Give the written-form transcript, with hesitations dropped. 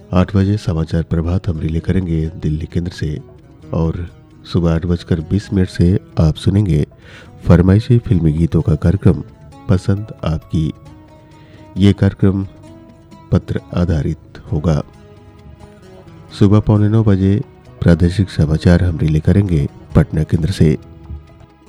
8 बजे समाचार प्रभात हम रिले करेंगे दिल्ली केंद्र से और सुबह 8:20 से आप सुनेंगे फरमाइशी फिल्मी गीतों का कार्यक्रम पसंद आपकी। ये कार्यक्रम पत्र आधारित होगा। सुबह 8:45 प्रादेशिक समाचार हम रिले करेंगे पटना केंद्र से।